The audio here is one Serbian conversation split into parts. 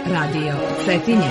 Radio Cetinje.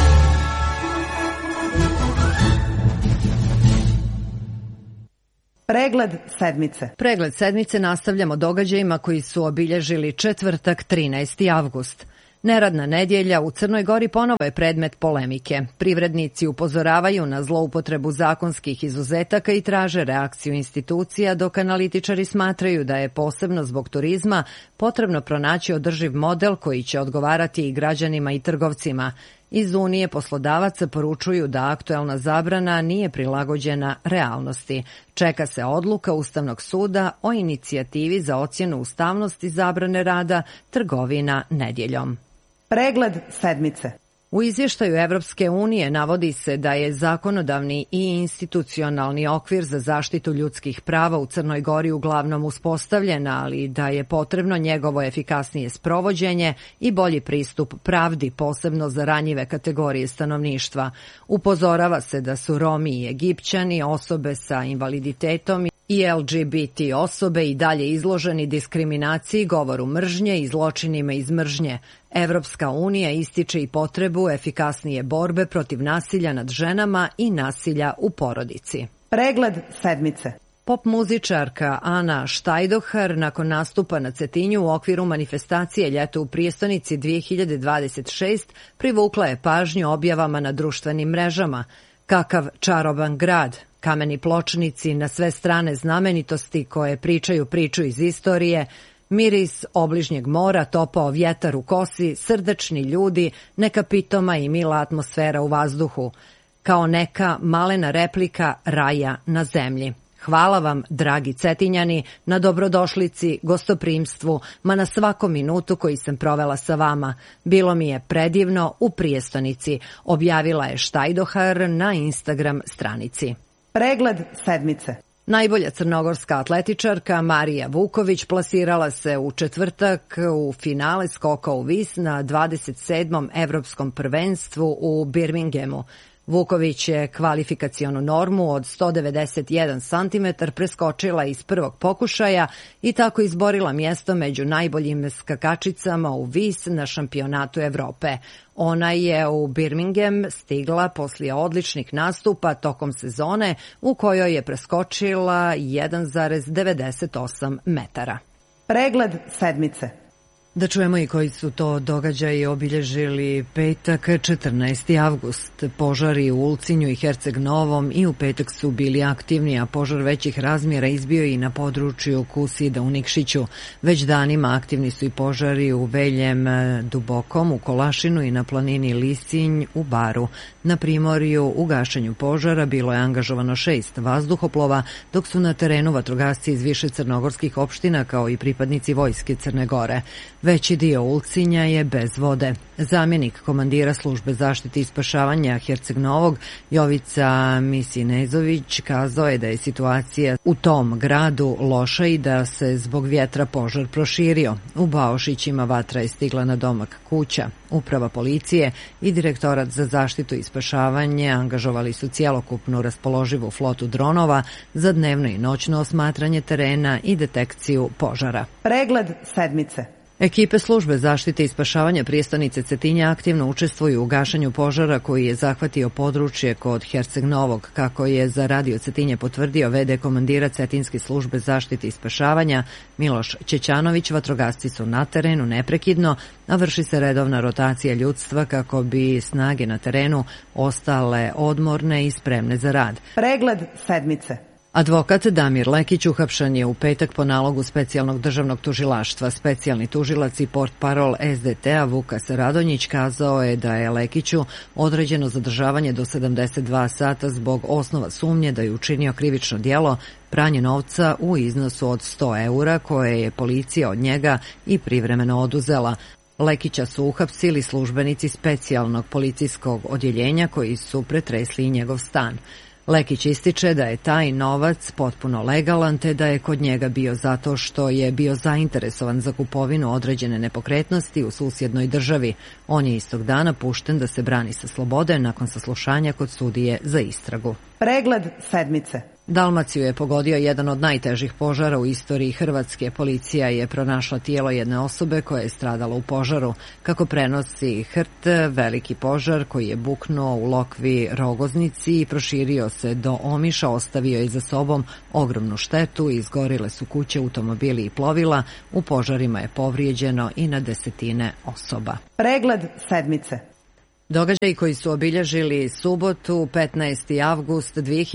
Pregled sedmice. Pregled sedmice nastavljamo događajima koji su obilježili četvrtak 13. avgust. Neradna nedjelja u Crnoj Gori ponovo je predmet polemike. Privrednici upozoravaju na zloupotrebu zakonskih izuzetaka i traže reakciju institucija, dok analitičari smatraju da je posebno zbog turizma potrebno pronaći održiv model koji će odgovarati i građanima i trgovcima. Iz Unije poslodavaca poručuju da aktuelna zabrana nije prilagođena realnosti. Čeka se odluka Ustavnog suda o inicijativi za ocjenu ustavnosti zabrane rada trgovina nedjeljom. Pregled sedmice. U izvještaju Evropske unije navodi se da je zakonodavni i institucionalni okvir za zaštitu ljudskih prava u Crnoj Gori uglavnom uspostavljen, ali da je potrebno njegovo efikasnije sprovođenje i bolji pristup pravdi, posebno za ranjive kategorije stanovništva. Upozorava se da su Romi i Egipćani, osobe sa invaliditetom i LGBT osobe i dalje izloženi diskriminaciji, govoru mržnje i zločinima iz mržnje. Evropska unija ističe i potrebu efikasnije borbe protiv nasilja nad ženama i nasilja u porodici. Pregled sedmice. Pop muzičarka Ana Štajdohar nakon nastupa na Cetinju u okviru manifestacije Ljeto u prijestonici 2026 privukla je pažnju objavama na društvenim mrežama. Kakav čaroban grad, kameni pločnici, na sve strane znamenitosti koje pričaju priču iz istorije, miris obližnjeg mora, topao vjetar u kosi, srdačni ljudi, neka pitoma i mila atmosfera u vazduhu, kao neka malena replika raja na zemlji. Hvala vam, dragi Cetinjani, na dobrodošlici, gostoprimstvu, ma na svakom minutu koji sam provela sa vama. Bilo mi je predivno u prijestonici, objavila je Štajdohar na Instagram stranici. Pregled sedmice. Najbolja crnogorska atletičarka Marija Vuković plasirala se u četvrtak u finale skoka u vis na 27. evropskom prvenstvu u Birminghamu. Vuković je kvalifikacionu normu od 191 cm preskočila iz prvog pokušaja i tako izborila mjesto među najboljim skakačicama u vis na šampionatu Evrope. Ona je u Birmingham stigla poslije odličnih nastupa tokom sezone u kojoj je preskočila 1,98 metara. Pregled sedmice. Da čujemo i koji su to događaji obilježili petak 14. avgust. Požari u Ulcinju i Herceg Novom i u petak su bili aktivni, a požar većih razmjera izbio i na području Kusida u Nikšiću. Već danima aktivni su i požari u Veljem Dubokom, u Kolašinu i na planini Lisinj u Baru. Na primorju u gašenju požara bilo je angažovano 6 vazduhoplova, dok su na terenu vatrogasci iz više crnogorskih opština kao i pripadnici vojske Crne Gore. Veći dio Ulcinja je bez vode. Zamjenik komandira službe zaštite i spašavanja Herceg Novog, Jovica Misinezović, kazao je da je situacija u tom gradu loša i da se zbog vjetra požar proširio. U Baošićima vatra je stigla na domak kuća. Uprava policije i Direktorat za zaštitu i spašavanje angažovali su cjelokupnu raspoloživu flotu dronova za dnevno i noćno osmatranje terena i detekciju požara. Pregled sedmice. Ekipe službe zaštite i spašavanja prijestonice Cetinje aktivno učestvuju u gašenju požara koji je zahvatio područje kod Herceg Novog. Kako je za Radio Cetinje potvrdio v.d. komandira Cetinske službe zaštite i spašavanja Miloš Ćećanović, vatrogasci su na terenu neprekidno, a vrši se redovna rotacija ljudstva kako bi snage na terenu ostale odmorne i spremne za rad. Pregled sedmice. Advokat Damir Lekić uhapšen je u petak po nalogu specijalnog državnog tužilaštva. Specijalni tužilac i portparol SDT-a Vukas Radonjić kazao je da je Lekiću određeno zadržavanje do 72 sata zbog osnova sumnje da je učinio krivično djelo pranje novca u iznosu od 100 eura koje je policija od njega i privremeno oduzela. Lekića su uhapsili službenici specijalnog policijskog odjeljenja koji su pretresli njegov stan. Lekić ističe da je taj novac potpuno legalan te da je kod njega bio zato što je bio zainteresovan za kupovinu određene nepokretnosti u susjednoj državi. On je istog dana pušten da se brani sa slobode nakon saslušanja kod sudije za istragu. Pregled sedmice. Dalmaciju je pogodio jedan od najtežih požara u istoriji Hrvatske. Policija je pronašla tijelo jedne osobe koja je stradala u požaru. Kako prenosi HRT, veliki požar koji je buknuo u Lokvi Rogoznici i proširio se do Omiša ostavio je za sobom ogromnu štetu, izgorile su kuće, automobili i plovila. U požarima je povrijeđeno i na desetine osoba. Pregled sedmice. Događaji koji su obilježili subotu 15. avgust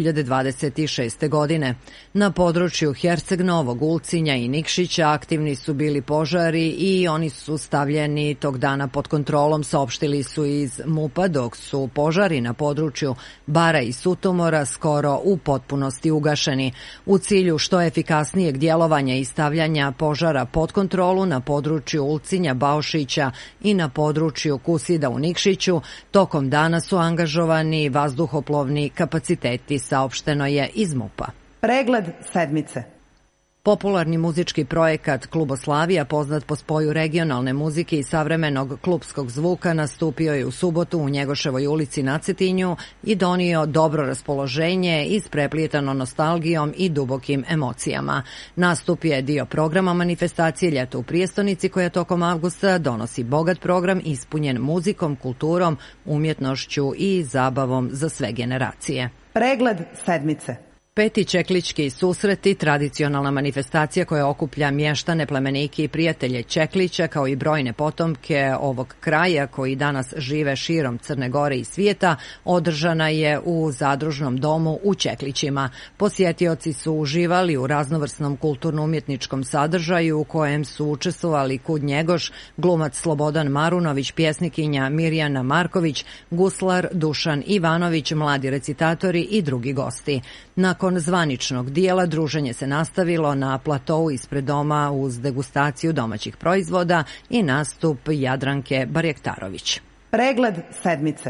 2026. godine. Na području Herceg Novog, Ulcinja i Nikšića aktivni su bili požari i oni su stavljeni tog dana pod kontrolom, saopštili su iz MUP-a, dok su požari na području Bara i Sutomora skoro u potpunosti ugašeni. U cilju što efikasnijeg djelovanja i stavljanja požara pod kontrolu na području Ulcinja, Baošića i na području Kusida u Nikšiću, tokom dana su angažovani vazduhoplovni kapaciteti, saopšteno je iz MUP-a. Pregled sedmice. Popularni muzički projekat Kluboslavija, poznat po spoju regionalne muzike i savremenog klupskog zvuka, nastupio je u subotu u Njegoševoj ulici na Cetinju i donio dobro raspoloženje, ispreplitano nostalgijom i dubokim emocijama. Nastup je dio programa manifestacije Ljeto u prijestonici, koja tokom avgusta donosi bogat program ispunjen muzikom, kulturom, umjetnošću i zabavom za sve generacije. Pregled sedmice. Peti Čeklički susreti, tradicionalna manifestacija koja okuplja mještane, plemenike i prijatelje Čeklića, kao i brojne potomke ovog kraja koji danas žive širom Crne Gore i svijeta, održana je u zadružnom domu u Čeklićima. Posjetioci su uživali u raznovrsnom kulturno-umjetničkom sadržaju u kojem su učestvovali Kud Njegoš, glumac Slobodan Marunović, pjesnikinja Mirjana Marković, guslar Dušan Ivanović, mladi recitatori i drugi gosti. Nakon zvaničnog dijela druženje se nastavilo na platou ispred doma uz degustaciju domaćih proizvoda i nastup Jadranke Barjektarović. Pregled sedmice.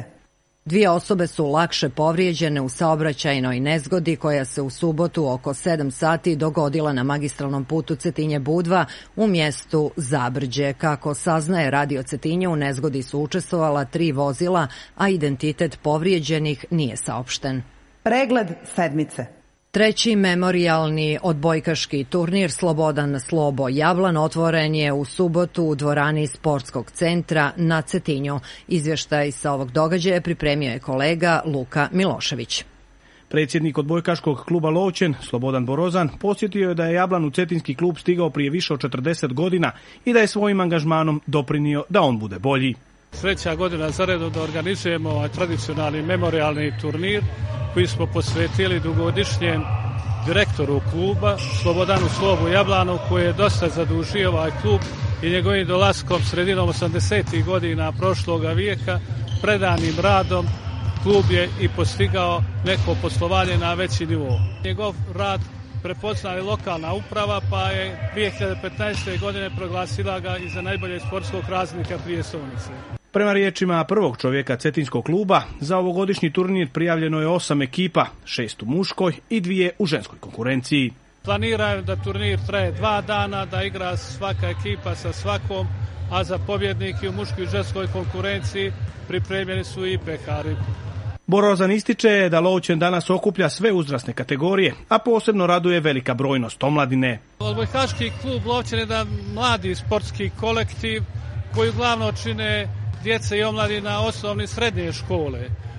2 osobe su lakše povrijeđene u saobraćajnoj nezgodi koja se u subotu oko 7 sati dogodila na magistralnom putu Cetinje-Budva u mjestu Zabrđe. Kako saznaje Radio Cetinje, u nezgodi su učestvovala 3 vozila, a identitet povrijeđenih nije saopšten. Pregled sedmice. 3. memorijalni odbojkaški turnir Slobodan Slobo Jablan otvoren je u subotu u dvorani Sportskog centra na Cetinju. Izvještaj sa ovog događaja pripremio je kolega Luka Milošević. Predsjednik odbojkaškog kluba Lovćen, Slobodan Borozan, posjetio je da je Jablan u cetinski klub stigao prije više od 40 godina i da je svojim angažmanom doprinio da on bude bolji. 3. godina za redom da organizujemo tradicionalni memorialni turnir koji smo posvetili dugogodišnjem direktoru kluba, Slobodanu Slobu Jablanu, koji je dosta zadužio ovaj klub i njegovim dolaskom sredinom 80. godina prošloga vijeka, predanim radom, klub je i postigao neko poslovanje na veći nivo. Njegov rad prepoznala lokalna uprava, pa je 2015. godine proglasila ga i za najboljeg sportskog razrednika prijestolnice. Prema riječima prvog čovjeka cetinskog kluba, za ovogodišnji turnir prijavljeno je 8 ekipa, 6 u muškoj i 2 u ženskoj konkurenciji. Planiraju da turnir traje 2 dana, da igra svaka ekipa sa svakom, a za pobjednike u muškoj i ženskoj konkurenciji pripremljeni su i pekari. Borozan ističe da Lovćen danas okuplja sve uzrasne kategorije, a posebno raduje velika brojnost omladine. Odbojkaški klub Lovćen je jedan mladi sportski kolektiv koji uglavnom čine djece i omladina osnovne i srednje škole.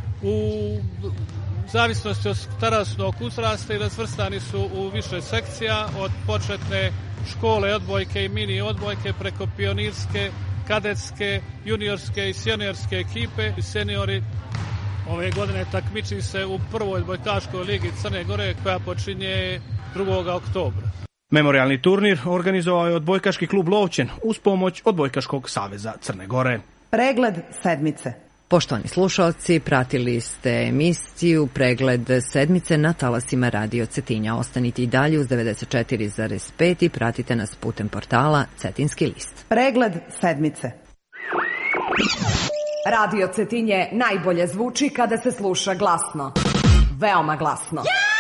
U zavisnosti od starosnog uzrasta i razvrstani su u više sekcija, od početne škole odbojke i mini odbojke preko pionirske, kadetske, juniorske i seniorske ekipe. Seniori ove godine takmiči se u prvoj odbojkaškoj ligi Crne Gore koja počinje 2. oktobra. Memorialni turnir organizovao je odbojkaški klub Lovćen uz pomoć Odbojkaškog saveza Crne Gore. Pregled sedmice. Poštovani slušalci, pratili ste emisiju Pregled sedmice na talasima Radio Cetinja. Ostanite i dalje uz 94,5 i pratite nas putem portala Cetinski list. Pregled sedmice. Radio Cetinje najbolje zvuči kada se sluša glasno. Veoma glasno.